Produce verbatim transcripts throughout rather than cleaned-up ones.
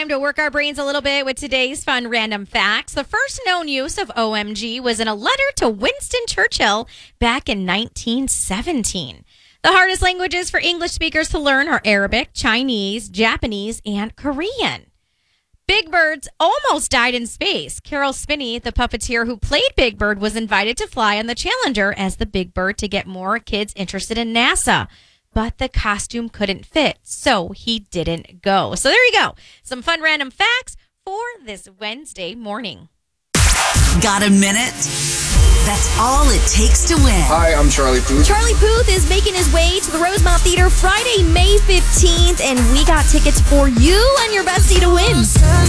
time to work our brains a little bit with today's fun random facts. The first known use of O M G was in a letter to Winston Churchill back in nineteen seventeen. The hardest languages for English speakers to learn are Arabic, Chinese, Japanese, and Korean. Big Bird's almost died in space. Carol Spinney, the puppeteer who played Big Bird, was invited to fly on the Challenger as the Big Bird to get more kids interested in NASA. But the costume couldn't fit, so he didn't go. So there you go. Some fun random facts for this Wednesday morning. Got a minute? That's all it takes to win. Hi, I'm Charlie Puth. Charlie Puth is making his way to the Rosemont Theater Friday, May fifteenth, and we got tickets for you and your bestie to win.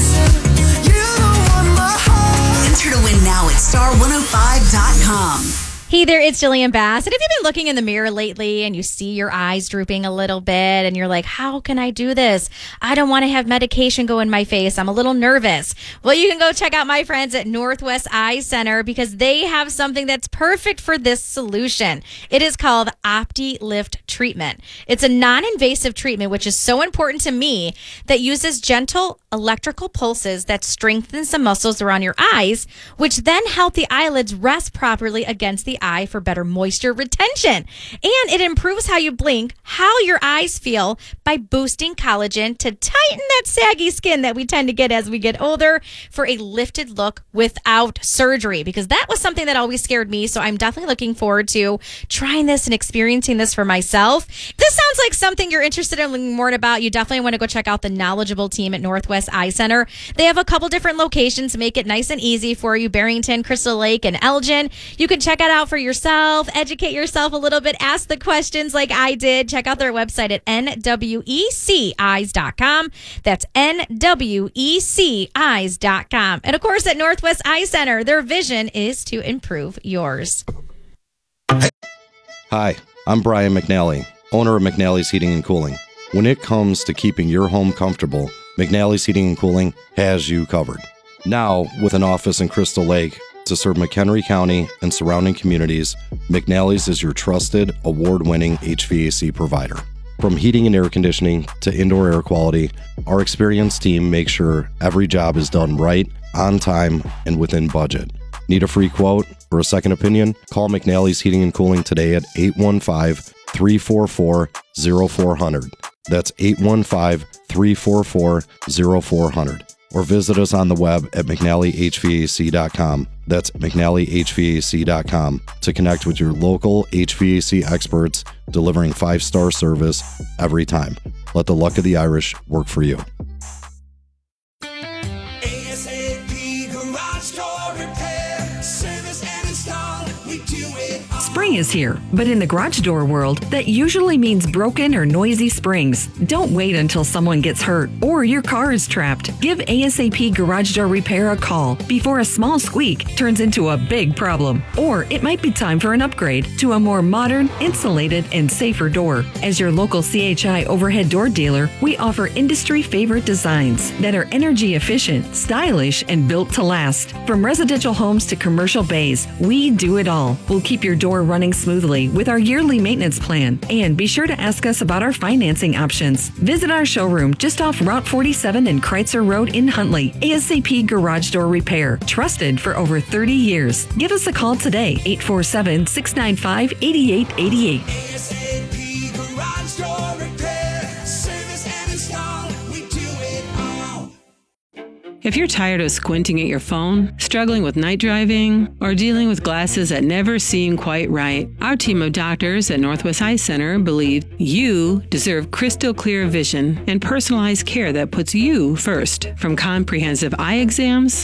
Enter to win now at star one oh five dot com. Hey there, it's Jillian Bass. And if you've been looking in the mirror lately and you see your eyes drooping a little bit and you're like, how can I do this? I don't want to have medication go in my face. I'm a little nervous. Well, you can go check out my friends at Northwest Eye Center because they have something that's perfect for this solution. It is called OptiLift treatment. It's a non-invasive treatment, which is so important to me, that uses gentle electrical pulses that strengthens the muscles around your eyes, which then help the eyelids rest properly against the eye for better moisture retention. And it improves how you blink, how your eyes feel by boosting collagen to tighten that saggy skin that we tend to get as we get older for a lifted look without surgery, because that was something that always scared me. So I'm definitely looking forward to trying this and experiencing this for myself. If this sounds like something you're interested in learning more about, you definitely want to go check out the knowledgeable team at Northwest Eye Center. They have a couple different locations to make it nice and easy for you: Barrington, Crystal Lake, and Elgin. You can check it out for yourself, educate yourself a little bit, ask the questions like I did. Check out their website at N W E C eyes dot com. That's N W E C eyes dot com. And of course, at Northwest Eye Center, their vision is to improve yours. Hi, I'm Brian McNally, owner of McNally's Heating and Cooling. When it comes to keeping your home comfortable, McNally's Heating and Cooling has you covered. Now, with an office in Crystal Lake to serve McHenry County and surrounding communities, McNally's is your trusted, award-winning H V A C provider. From heating and air conditioning to indoor air quality, our experienced team makes sure every job is done right, on time, and within budget. Need a free quote or a second opinion? Call McNally's Heating and Cooling today at eight one five, three four four, zero four zero zero. That's eight one five, three four four, zero four zero zero. Or visit us on the web at McNally H V A C dot com. That's McNally H V A C dot com to connect with your local H V A C experts delivering five-star service every time. Let the luck of the Irish work for you. Spring is here, but in the garage door world, that usually means broken or noisy springs. Don't wait until someone gets hurt or your car is trapped. Give ASAP Garage Door Repair a call before a small squeak turns into a big problem. Or it might be time for an upgrade to a more modern, insulated, and safer door. As your local C H I overhead door dealer, we offer industry favorite designs that are energy efficient, stylish, and built to last. From residential homes to commercial bays, we do it all. We'll keep your door running smoothly with our yearly maintenance plan. And be sure to ask us about our financing options. Visit our showroom just off Route forty-seven and Kreitzer Road in Huntley. ASAP Garage Door Repair, trusted for over thirty years. Give us a call today, eight four seven, six nine five, eight eight eight eight. ASAP Garage Door Repair, service and install, we do it all. If you're tired of squinting at your phone, struggling with night driving, or dealing with glasses that never seem quite right, our team of doctors at Northwest Eye Center believe you deserve crystal clear vision and personalized care that puts you first. From comprehensive eye exams